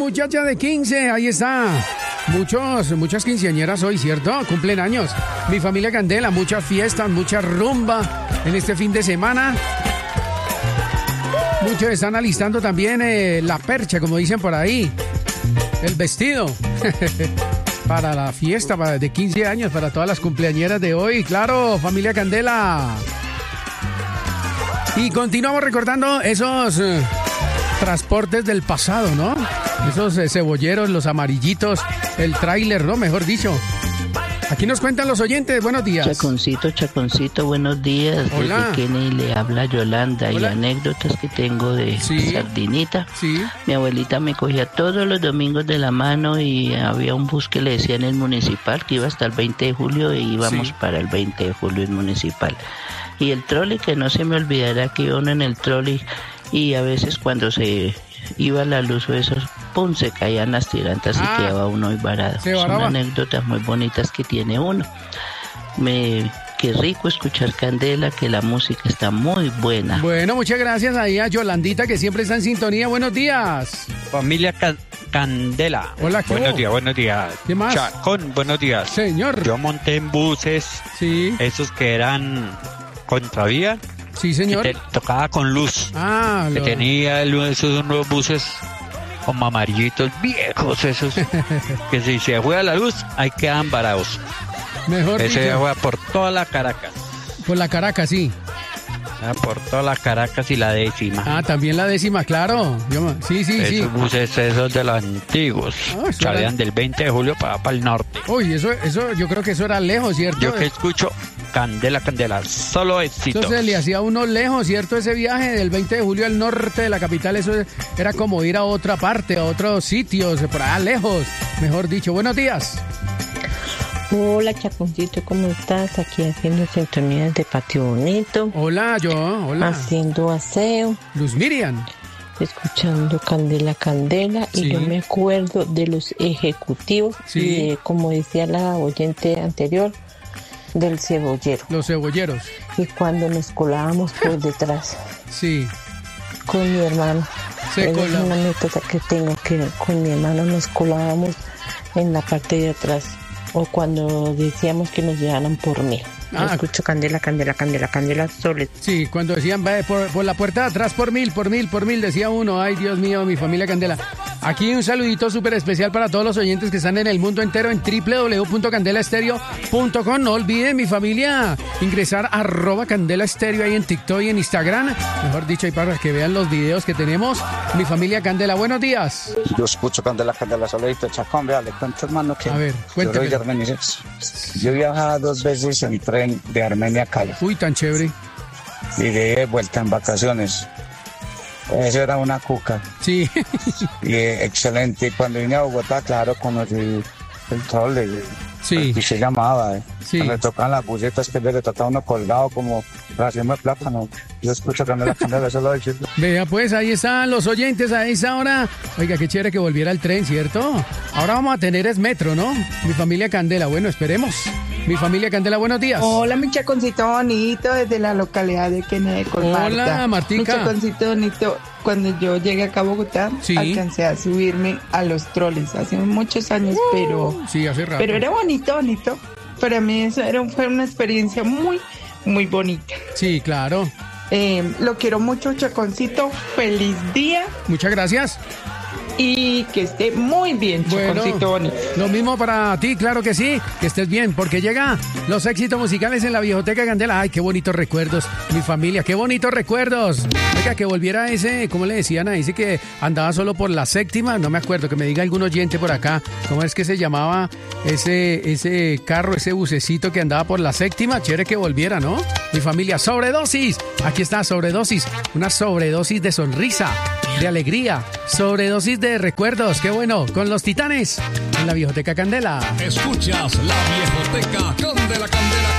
muchacha de 15, ahí está. Muchas quinceañeras hoy, ¿cierto? Cumplen años. Mi familia Candela, muchas fiestas, mucha rumba en este fin de semana. Muchos están alistando también la percha, como dicen por ahí. El vestido. Para la fiesta de 15 años, para todas las cumpleañeras de hoy. Claro, familia Candela. Y continuamos recordando esos transportes del pasado, ¿no? Esos cebolleros, los amarillitos, el tráiler, ¿no? Mejor dicho. Aquí nos cuentan los oyentes. Buenos días. Chaconcito, buenos días. Hola. Desde Kennedy le habla Yolanda. Hola. Y anécdotas que tengo de Sardinita. Sí. Mi abuelita me cogía todos los domingos de la mano y había un bus que le decían el municipal que iba hasta el 20 de julio y íbamos para el 20 de julio en municipal. Y el trolley, que no se me olvidará que iba uno en el trolley y a veces cuando se iba la luz o esos, ¡pum!, se caían las tirantas y quedaba uno ahí varado. Son anécdotas muy bonitas que tiene uno. Qué rico escuchar Candela, que la música está muy buena. Bueno, muchas gracias ahí a Yolandita, que siempre está en sintonía. Buenos días. Familia Candela. Hola, buenos días. ¿Qué más? Chacón, buenos días. Señor. Yo monté en buses, esos que eran contravía. Sí, señor. Que te tocaba con luz. Que tenía esos nuevos buses como amarillitos viejos, esos que si se juega la luz, ahí quedan varados. Mejor ese dicho. juega por toda la Caracas. Por la Caracas, sí. Por toda la Caracas y la décima. También la décima, claro. Sí. Esos buses, esos de los antiguos. Salían del 20 de julio para el norte. Uy, eso, yo creo que eso era lejos, ¿cierto? Yo que escucho Candela, solo éxitos. Eso se le hacía a uno lejos, ¿cierto? Ese viaje del 20 de julio al norte de la capital, eso era como ir a otra parte, a otros sitios, por allá lejos, mejor dicho. Buenos días. Hola, Chaconcito, ¿cómo estás? Aquí haciendo sintonías de Patio Bonito. Hola. Haciendo aseo. Luz Miriam. Escuchando Candela. Y yo me acuerdo de los ejecutivos y de, como decía la oyente anterior, del cebollero. Los cebolleros. Y cuando nos colábamos por detrás. Sí. Con mi hermano. Es una anécdota que tengo, que con mi hermano nos colábamos en la parte de atrás. O cuando decíamos que nos llevaran por mí. Escucho Candela Soles. Sí, cuando decían por la puerta de atrás por mil, decía uno, ay Dios mío, mi familia Candela. Aquí un saludito súper especial para todos los oyentes que están en el mundo entero en www.candelaestereo.com. No olviden, mi familia, ingresar @candelaestereo ahí en TikTok y en Instagram. Mejor dicho, ahí para que vean los videos que tenemos. Mi familia Candela, buenos días. Yo escucho Candela Soledito, Chacón, vea, le cuento, hermano, que... A ver, cuéntame. Yo viajaba 2 veces en tren de Armenia a Cali. Uy, tan chévere. Y de vuelta en vacaciones. Eso era una cuca. Sí. Y excelente. Y cuando vine a Bogotá, claro, conocí el trole. Sí. Y se llamaba. Sí. Me tocaban las bucetas que le tocaba uno colgado como racimo de plátano. Yo escucho Candela, eso lo dice. Vea, pues ahí están los oyentes a esa hora. Oiga, qué chévere que volviera el tren, ¿cierto? Ahora vamos a tener es metro, ¿no? Mi familia Candela, bueno, esperemos. Mi familia Candela, buenos días. Hola, mi chaconcito bonito, desde la localidad de Kennedy con Marta. Hola, Martica. Mi chaconcito bonito, cuando yo llegué acá a Bogotá, alcancé a subirme a los troles. Hace muchos años, sí, hace rato. Pero era bonito. Para mí eso fue una experiencia muy, muy bonita. Sí, claro. Lo quiero mucho, chaconcito. Feliz día. Muchas gracias. Y que esté muy bien, chaconcito bonito. Lo mismo para ti, claro que sí, que estés bien, porque llega los éxitos musicales en la Viejoteca Candela. Ay, qué bonitos recuerdos, mi familia, qué bonitos recuerdos. Oiga, que volviera ese, ¿cómo le decían a ese que andaba solo por la séptima? No me acuerdo, que me diga algún oyente por acá, ¿cómo es que se llamaba ese carro, ese bucecito que andaba por la séptima? Chévere que volviera, ¿no? Mi familia, sobredosis, aquí está, sobredosis, una sobredosis de sonrisa, de alegría, sobredosis de recuerdos, qué bueno, con los Titanes en la Viejoteca Candela. Escuchas la Viejoteca Candela.